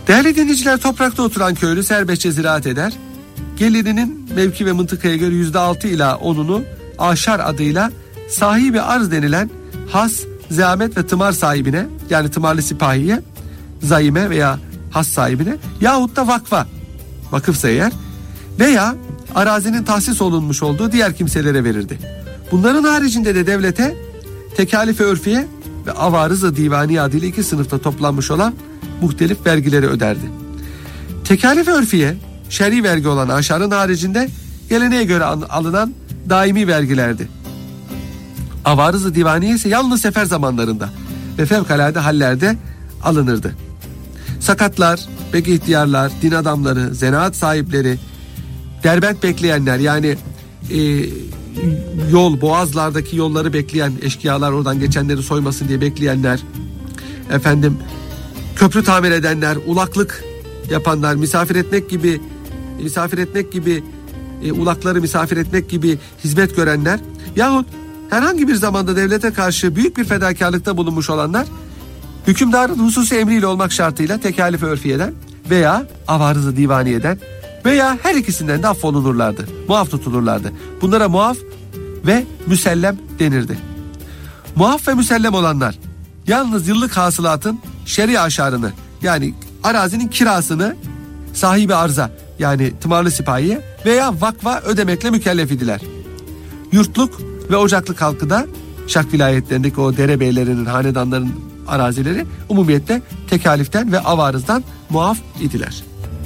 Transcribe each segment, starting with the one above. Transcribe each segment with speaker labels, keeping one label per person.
Speaker 1: Değerli dinleyiciler, toprakta oturan köylü serbestçe ziraat eder. Gelirinin mevki ve mıntıkaya göre %6 ila 10'unu aşar adıyla sahibi arz denilen has, zahmet ve tımar sahibine, yani tımarlı sipahiye, zaime veya has sahibine yahut da vakfa, vakıfsa eğer, veya arazinin tahsis olunmuş olduğu diğer kimselere verirdi. Bunların haricinde de devlete tekalif-i örfiye ve avarız-ı divani adıyla iki sınıfta toplanmış olan muhtelif vergileri öderdi. Tekalif-i örfiye şer'i vergi olan aşarın haricinde geleneğe göre alınan daimi vergilerdi. Avarız-ı divaniye ise yalnız sefer zamanlarında ve fevkalade hallerde alınırdı. Sakatlar, beki ihtiyarlar, din adamları, zanaat sahipleri, derbent bekleyenler, yani boğazlardaki yolları bekleyen eşkıyalar, oradan geçenleri soymasın diye bekleyenler, köprü tamir edenler, ulaklık yapanlar, misafir etmek gibi ulakları misafir etmek gibi hizmet görenler yahut herhangi bir zamanda devlete karşı büyük bir fedakarlıkta bulunmuş olanlar, hükümdarın hususi emriyle olmak şartıyla tekalif-i örfiyeden veya avarız-ı divaniyeden veya her ikisinden de affolunurlardı, muaf tutulurlardı. Bunlara muaf ve müsellem denirdi. Muaf ve müsellem olanlar yalnız yıllık hasılatın şer'i aşarını, yani arazinin kirasını sahibi arza, yani tımarlı sipahiye veya vakfa ödemekle mükellef idiler. Yurtluk ve ocaklık halkı da şark vilayetlerindeki o derebeylerinin, hanedanların arazileri umumiyette tekaliften ve avarızdan muaf idiler.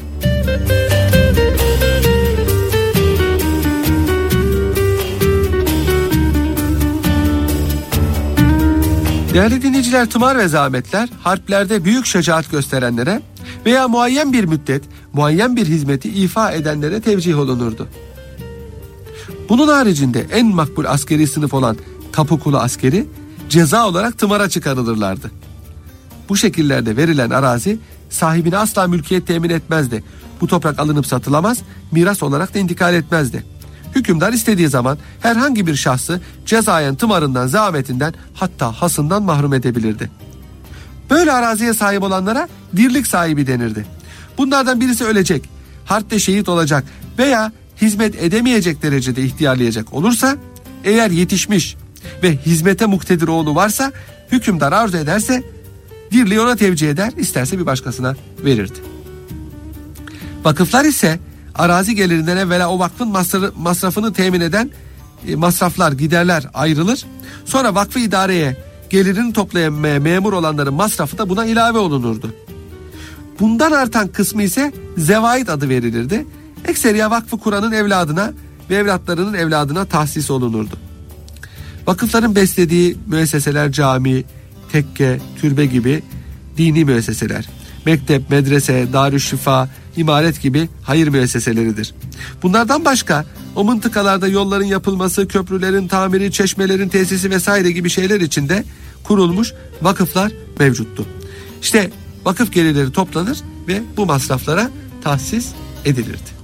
Speaker 1: Değerli dinleyiciler, tımar ve zahmetler harplerde büyük şecaat gösterenlere veya muayyen bir müddet, muayyen bir hizmeti ifa edenlere tevcih olunurdu. Bunun haricinde en makbul askeri sınıf olan tapukulu askeri ceza olarak tımara çıkarılırlardı. Bu şekillerde verilen arazi sahibine asla mülkiyet temin etmezdi. Bu toprak alınıp satılamaz, miras olarak da intikal etmezdi. Hükümdar istediği zaman herhangi bir şahsı cezayen tımarından, zahmetinden, hatta hasından mahrum edebilirdi. Böyle araziye sahip olanlara dirlik sahibi denirdi. Bunlardan birisi ölecek, harpte şehit olacak veya hizmet edemeyecek derecede ihtiyarlayacak olursa, eğer yetişmiş ve hizmete muktedir oğlu varsa, hükümdar arzu ederse dirliği ona tevcih eder, isterse bir başkasına verirdi. Vakıflar ise arazi gelirinden evvela o vakfın masrafını temin eden masraflar, giderler ayrılır. Sonra vakfı idareye gelirini toplayan memur olanların masrafı da buna ilave olunurdu. Bundan artan kısmı ise zevaid adı verilirdi. Ekseriya vakfı kuranın evladına ve evlatlarının evladına tahsis olunurdu. Vakıfların beslediği müesseseler cami, tekke, türbe gibi dini müesseseler, mektep, medrese, darüşşifa, imaret gibi hayır müesseseleridir. Bunlardan başka o mıntıkalarda yolların yapılması, köprülerin tamiri, çeşmelerin tesisi vesaire gibi şeyler için de kurulmuş vakıflar mevcuttu. İşte vakıf gelirleri toplanır ve bu masraflara tahsis edilirdi.